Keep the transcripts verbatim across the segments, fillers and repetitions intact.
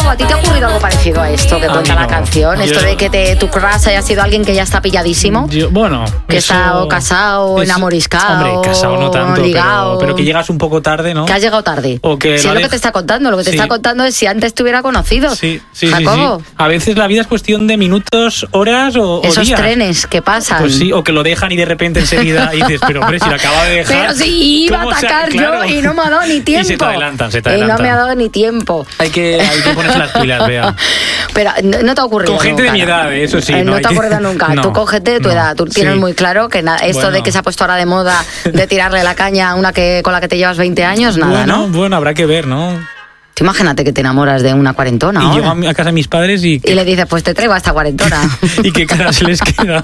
Gabo, ¿a ti te ha ocurrido algo parecido a esto que A cuenta mí la no. canción? Esto Yo- de que te, tu crush haya sido alguien que ya está pilladísimo. Yo, bueno, Que eso- está o casado, es- enamoriscado, Hombre, casado no tanto, ligado. pero, pero que llegas un poco tarde, ¿no? Que has llegado tarde. O que si la es lo que dej- te está contando, lo que te Sí. está contando es si antes te hubiera conocido. Sí, sí, sí, Jacobo, sí. A veces la vida es cuestión de minutos, horas o, o esos días. trenes que pasan. Pues sí, o que lo dejan y de repente enseguida dices, pero hombre, si lo acaba de dejar. Pero sí, iba a ¿cómo se- atacar claro. yo y no me ha dado ni tiempo. Y se te adelantan, se te Y adelantan. no me ha dado ni tiempo. Hay que, hay que ponerse las pilas, vea. Pero no, no te ha ocurrido Con gente de nunca, mi ¿no? edad, eso sí. Eh, no hay te ha que- ocurrido nunca. No, Tú cógete de tu no, edad. Tú tienes sí. muy claro que na- esto Bueno. de que se ha puesto ahora de moda de tirarle la caña a una que con la que te llevas veinte años, nada, bueno, ¿no? Bueno, habrá que ver, ¿no? Tú imagínate que te enamoras de una cuarentona Y ahora. llego a, mi- a casa de mis padres y... Y le dices, pues te traigo a esta cuarentona. ¿Y qué cara se les queda?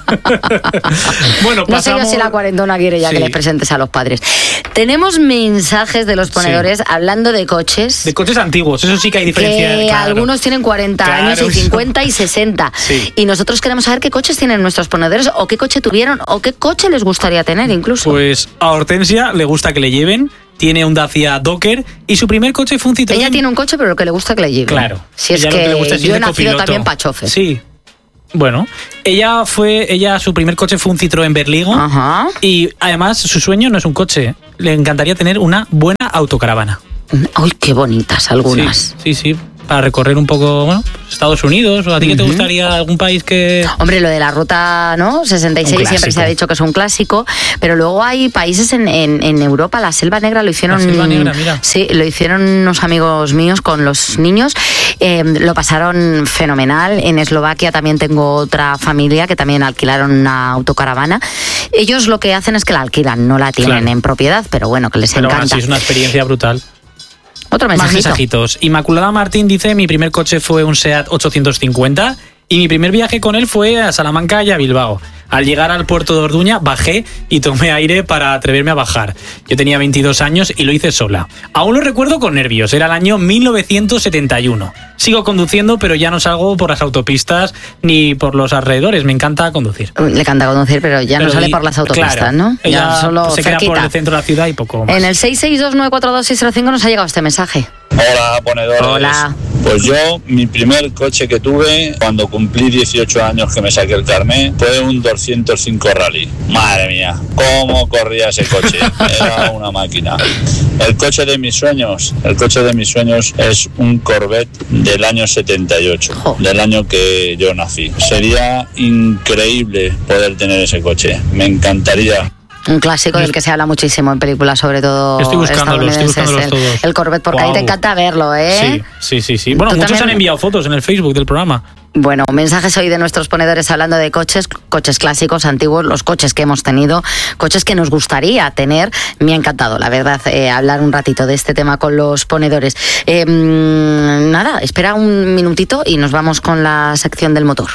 Bueno, No sé yo pasamos... si la cuarentona quiere ya Sí. que les presentes a los padres. Tenemos mensajes de los ponedores Sí. hablando de coches. De coches antiguos, eso sí que hay diferencia. Que claro. algunos tienen cuarenta Claro, años y eso. cincuenta y sesenta. Sí. Y nosotros queremos saber qué coches tienen nuestros ponedores o qué coche tuvieron o qué coche les gustaría tener incluso. Pues a Hortensia le gusta que le lleven, tiene un Dacia Docker y su primer coche fue un Citroën. Ella tiene un coche, pero lo que le gusta que le lleven. Claro. Si es Ella lo que, le gusta es ir yo he de nacido copiloto. también pa' chofer. Sí. Bueno, ella fue, ella su primer coche fue un Citroën Berligo. Ajá. Y además su sueño no es un coche, le encantaría tener una buena autocaravana. Uy, qué bonitas algunas. Sí, sí, sí, para recorrer un poco, bueno, Estados Unidos. ¿O a ti qué te gustaría algún país que...? Hombre, lo de la ruta ¿no? sesenta y seis Un siempre se clásico. ha dicho que es un clásico, pero luego hay países en, en, en Europa, la Selva Negra lo hicieron... La Selva Negra, mira. Sí, lo hicieron unos amigos míos con los niños, eh, lo pasaron fenomenal. En Eslovaquia también tengo otra familia que también alquilaron una autocaravana. Ellos lo que hacen es que la alquilan, no la tienen Claro. en propiedad, pero bueno, que les Pero aún encanta. así es una experiencia brutal. Otro Más mensajito. mensajitos. Inmaculada Martín dice, mi primer coche fue un SEAT ochocientos cincuenta y mi primer viaje con él fue a Salamanca y a Bilbao. Al llegar al puerto de Orduña bajé y tomé aire para atreverme a bajar. Yo tenía veintidós años y lo hice sola. Aún lo recuerdo con nervios, era el año mil novecientos setenta y uno. Sigo conduciendo, pero ya no salgo por las autopistas ni por los alrededores, me encanta conducir. Le encanta conducir, pero ya Pero no sale y- por las autopistas, claro, ¿no? Ella Ya solo se queda por cerquita. el centro de la ciudad y poco más. En el seis seis dos nueve cuatro dos seis cero cinco nos ha llegado este mensaje. Hola, ponedores. Hola. Pues yo, mi primer coche que tuve cuando cumplí dieciocho años que me saqué el carnet fue un doscientos cinco Rally. Madre mía, cómo corría ese coche. Era una máquina. El coche de mis sueños, el coche de mis sueños es un Corvette del año setenta y ocho, Jo. del año que yo nací. Sería increíble poder tener ese coche. Me encantaría. Un clásico del que se habla muchísimo en películas, sobre todo Estoy buscándolo, estoy estadounidenses, buscándolos el, todos. el Corvette, porque ahí te Guau. encanta verlo, ¿eh? Sí, sí, sí, sí. Bueno, ¿Tú muchos también? han enviado fotos en el Facebook del programa. Bueno, mensajes hoy de nuestros ponedores hablando de coches, coches clásicos, antiguos, los coches que hemos tenido, coches que nos gustaría tener. Me ha encantado, la verdad, eh, hablar un ratito de este tema con los ponedores. Eh, mm, nada, espera un minutito y nos vamos con la sección del motor.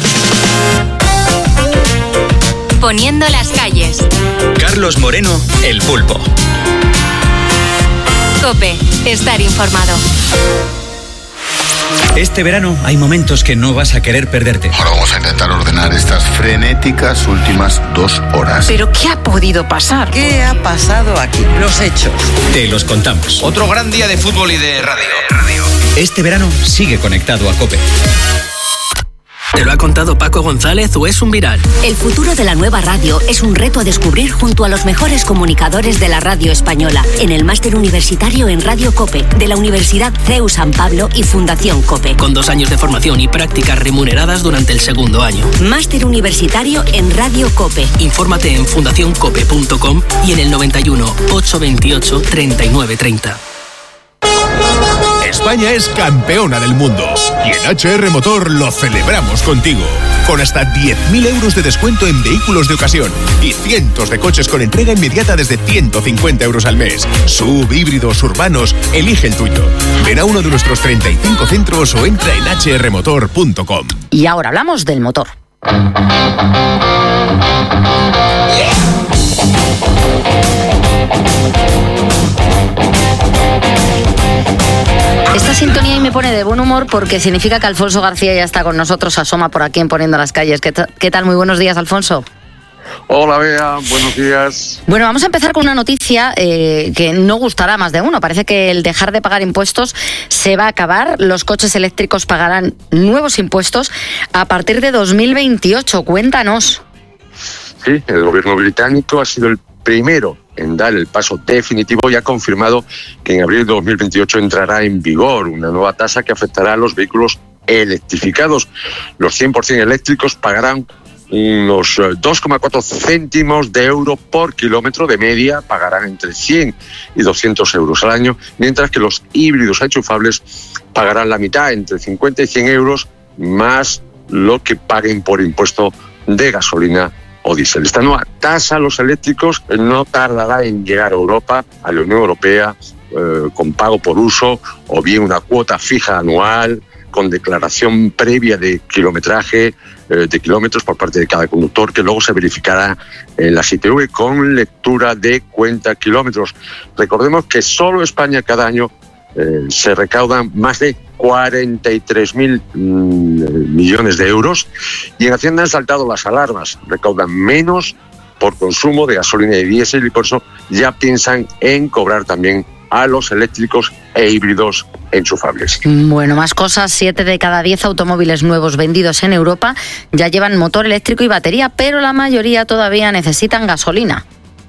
Poniendo las calles. Carlos Moreno, El Pulpo. COPE. Estar informado. Este verano hay momentos que no vas a querer perderte. Ahora vamos a intentar ordenar estas frenéticas últimas dos horas. ¿Pero qué ha podido pasar? ¿Qué ha pasado aquí? Los hechos. Te los contamos. Otro gran día de fútbol y de radio. Este verano sigue conectado a COPE. ¿Te lo ha contado Paco González o es un viral? El futuro de la nueva radio es un reto a descubrir junto a los mejores comunicadores de la radio española en el máster universitario en Radio COPE de la Universidad C E U San Pablo y Fundación COPE. Con dos años de formación y prácticas remuneradas durante el segundo año. Máster universitario en Radio COPE. Infórmate en fundación cope punto com y en el noventa y uno, ochocientos veintiocho, treinta y nueve treinta. España es campeona del mundo y en H R Motor lo celebramos contigo. Con hasta diez mil euros de descuento en vehículos de ocasión y cientos de coches con entrega inmediata desde ciento cincuenta euros al mes. Sub, híbridos, urbanos, elige el tuyo. Ven a uno de nuestros treinta y cinco centros o entra en h r motor punto com. Y ahora hablamos del motor. Esta sintonía ahí me pone de buen humor porque significa que Alfonso García ya está con nosotros, asoma por aquí en Poniendo las Calles. ¿Qué, ta- qué tal? Muy buenos días, Alfonso. Hola Bea, buenos días. Bueno, vamos a empezar con una noticia eh, que no gustará a más de uno. Parece que el dejar de pagar impuestos se va a acabar. Los coches eléctricos pagarán nuevos impuestos a partir de dos mil veintiocho. Cuéntanos. Sí, el gobierno británico ha sido el primero en dar el paso definitivo y ha confirmado que en abril de dos mil veintiocho entrará en vigor una nueva tasa que afectará a los vehículos electrificados. Los cien por ciento eléctricos pagarán unos dos coma cuatro céntimos de euro por kilómetro de media, pagarán entre cien y doscientos euros al año, mientras que los híbridos enchufables pagarán la mitad, entre cincuenta y cien euros, más lo que paguen por impuesto de gasolina o diésel. Esta nueva tasa a los eléctricos no tardará en llegar a Europa, a la Unión Europea, eh, con pago por uso o bien una cuota fija anual, con declaración previa de kilometraje, eh, de kilómetros por parte de cada conductor, que luego se verificará en la I T V con lectura de cuenta kilómetros. Recordemos que solo España cada año eh, se recaudan más de cuarenta y tres mil mmm, millones de euros y en Hacienda han saltado las alarmas, recaudan menos por consumo de gasolina y diésel y por eso ya piensan en cobrar también a los eléctricos e híbridos enchufables. Bueno, más cosas. Siete de cada diez automóviles nuevos vendidos en Europa ya llevan motor eléctrico y batería, pero la mayoría todavía necesitan gasolina.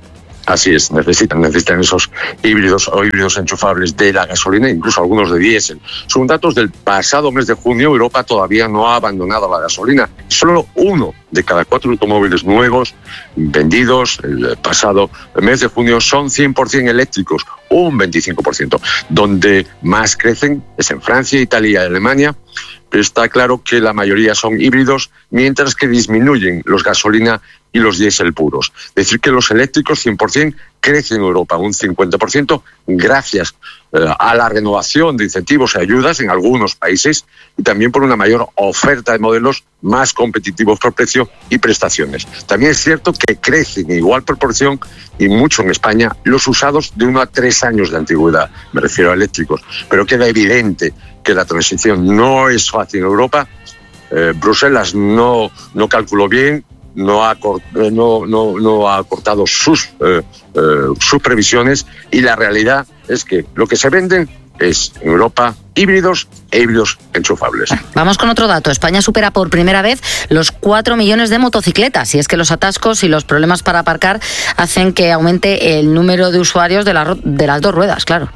Así es, necesitan, necesitan esos híbridos o híbridos enchufables de la gasolina, incluso algunos de diésel. Según datos del pasado mes de junio, Europa todavía no ha abandonado la gasolina. Solo uno de cada cuatro automóviles nuevos vendidos el pasado mes de junio son cien por ciento eléctricos, un veinticinco por ciento. Donde más crecen es en Francia, Italia y Alemania. Pero está claro que la mayoría son híbridos, mientras que disminuyen los gasolina y los diésel puros. Es decir, que los eléctricos cien por ciento crecen en Europa un cincuenta por ciento gracias eh, a la renovación de incentivos y ayudas en algunos países y también por una mayor oferta de modelos más competitivos por precio y prestaciones. También es cierto que crecen en igual proporción y mucho en España los usados de uno a tres años de antigüedad, me refiero a eléctricos, pero queda evidente que la transición no es fácil en Europa. Eh, Bruselas no, no calculó bien, no ha, no, no, no ha cortado sus, eh, eh, sus previsiones y la realidad es que lo que se venden es en Europa híbridos e híbridos enchufables. Vamos con otro dato. España supera por primera vez los cuatro millones de motocicletas y es que los atascos y los problemas para aparcar hacen que aumente el número de usuarios de, la, de las dos ruedas, claro.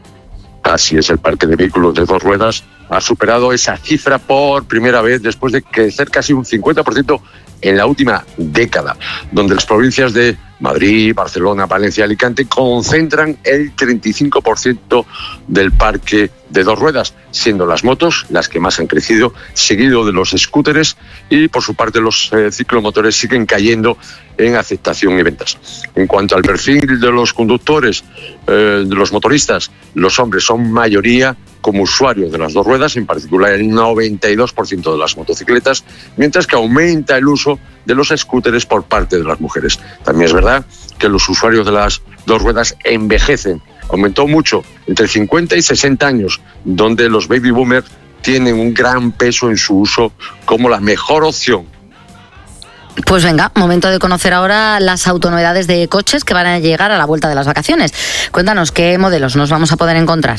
Así es, el parque de vehículos de dos ruedas ha superado esa cifra por primera vez después de crecer casi un cincuenta por ciento en la última década, donde las provincias de Madrid, Barcelona, Valencia y Alicante concentran el treinta y cinco por ciento del parque de dos ruedas, siendo las motos las que más han crecido, seguido de los scooters y por su parte los eh, ciclomotores siguen cayendo en aceptación y ventas. En cuanto al perfil de los conductores, eh, de los motoristas, los hombres son mayoría como usuarios de las dos ruedas, en particular el noventa y dos por ciento de las motocicletas, mientras que aumenta el uso de los scooters por parte de las mujeres. También es verdad que los usuarios de las dos ruedas envejecen. Aumentó mucho, entre cincuenta y sesenta años, donde los baby boomers tienen un gran peso en su uso como la mejor opción. Pues venga, momento de conocer ahora las autonovedades de coches que van a llegar a la vuelta de las vacaciones. Cuéntanos, ¿qué modelos nos vamos a poder encontrar?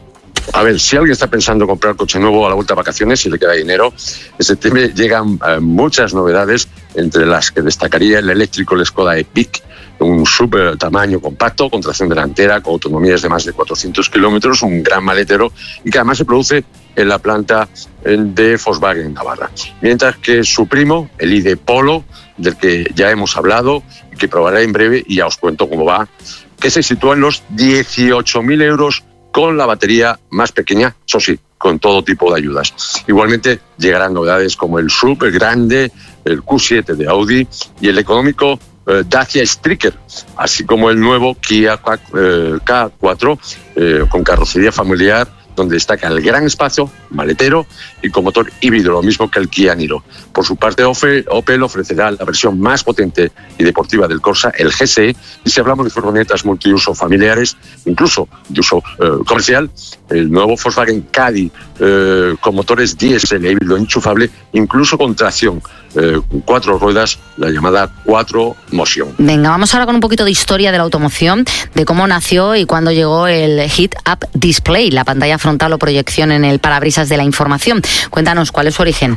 A ver, si alguien está pensando en comprar coche nuevo a la vuelta de vacaciones, si le queda dinero, en septiembre llegan eh, muchas novedades, entre las que destacaría el eléctrico el Skoda Epic, un super tamaño compacto, con tracción delantera, con autonomías de más de cuatrocientos kilómetros, un gran maletero y que además se produce en la planta de Volkswagen Navarra. Mientras que su primo, el I D Polo, del que ya hemos hablado, que probaré en breve y ya os cuento cómo va, que se sitúa en los dieciocho mil euros con la batería más pequeña, eso sí, con todo tipo de ayudas. Igualmente llegarán novedades como el super grande, el Q siete de Audi y el económico eh, Dacia Stryker, así como el nuevo Kia K cuatro eh, con carrocería familiar, donde destaca el gran espacio, maletero y con motor híbrido, lo mismo que el Kia Niro. Por su parte, Opel ofrecerá la versión más potente y deportiva del Corsa, el G S E, y si hablamos de furgonetas multiuso familiares, incluso de uso eh, comercial, el nuevo Volkswagen Caddy eh, con motores diésel e híbrido enchufable, incluso con tracción eh, cuatro ruedas, la llamada cuatro motion. Venga, vamos ahora con un poquito de historia de la automoción, de cómo nació y cuándo llegó el Head-Up Display, la pantalla frontal o proyección en el parabrisas de la información. Cuéntanos, ¿cuál es su origen?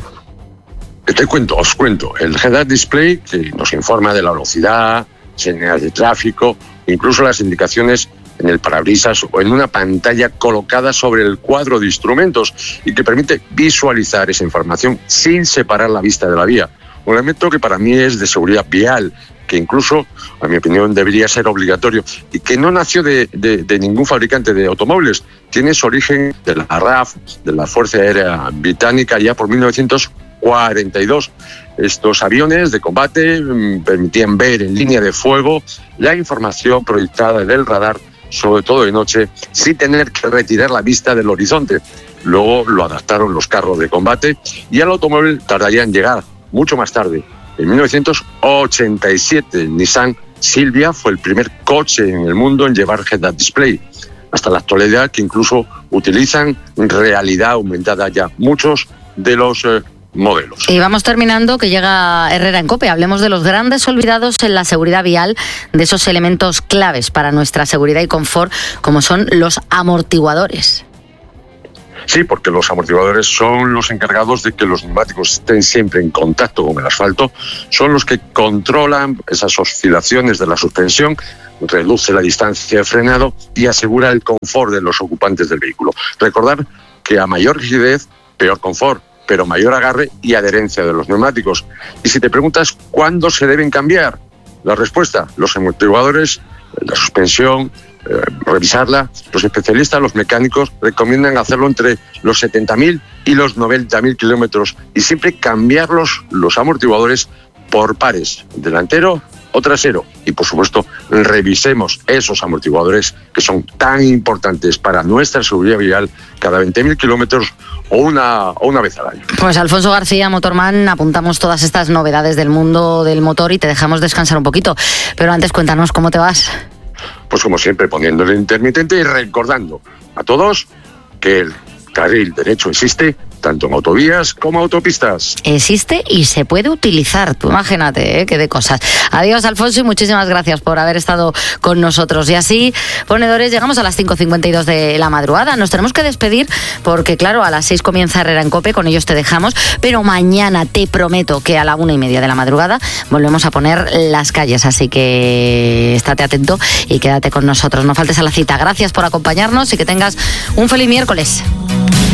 Te cuento, os cuento. El Head-Up Display, que nos informa de la velocidad, señales de tráfico, incluso las indicaciones en el parabrisas o en una pantalla colocada sobre el cuadro de instrumentos y que permite visualizar esa información sin separar la vista de la vía. Un elemento que para mí es de seguridad vial, que incluso, a mi opinión, debería ser obligatorio y que no nació de, de, de ningún fabricante de automóviles. Tiene su origen de la R A F, de la Fuerza Aérea Británica, ya por mil novecientos cuarenta y dos. Estos aviones de combate mmm, permitían ver en línea de fuego la información proyectada del radar, sobre todo de noche, sin tener que retirar la vista del horizonte. Luego lo adaptaron los carros de combate y al automóvil tardaría en llegar mucho más tarde. En mil novecientos ochenta y siete, Nissan Silvia fue el primer coche en el mundo en llevar Head-Up Display. Hasta la actualidad, que incluso utilizan realidad aumentada ya muchos de los eh, modelos. Y vamos terminando, que llega Herrera en COPE. Hablemos de los grandes olvidados en la seguridad vial, de esos elementos claves para nuestra seguridad y confort, como son los amortiguadores. Sí, porque los amortiguadores son los encargados de que los neumáticos estén siempre en contacto con el asfalto, son los que controlan esas oscilaciones de la suspensión, reduce la distancia de frenado y asegura el confort de los ocupantes del vehículo. Recordar que a mayor rigidez, peor confort, pero mayor agarre y adherencia de los neumáticos. Y si te preguntas cuándo se deben cambiar, la respuesta, los amortiguadores, la suspensión, eh, revisarla, los especialistas, los mecánicos recomiendan hacerlo entre los setenta mil y los noventa mil kilómetros y siempre cambiarlos, los amortiguadores, por pares, delantero o trasero. Y por supuesto, revisemos esos amortiguadores que son tan importantes para nuestra seguridad vial cada veinte mil kilómetros o una, o una vez al año. Pues Alfonso García, Motorman, apuntamos todas estas novedades del mundo del motor y te dejamos descansar un poquito. Pero antes cuéntanos cómo te vas. Pues como siempre, poniendo el intermitente y recordando a todos que el carril derecho existe tanto en autovías como autopistas. Existe y se puede utilizar. Tú imagínate, ¿eh? Qué de cosas. Adiós, Alfonso, y muchísimas gracias por haber estado con nosotros. Y así, ponedores, llegamos a las cinco cincuenta y dos de la madrugada. Nos tenemos que despedir porque, claro, a las seis comienza Herrera en COPE, con ellos te dejamos, pero mañana te prometo que a la una y media de la madrugada volvemos a poner las calles. Así que estate atento y quédate con nosotros. No faltes a la cita. Gracias por acompañarnos y que tengas un feliz miércoles.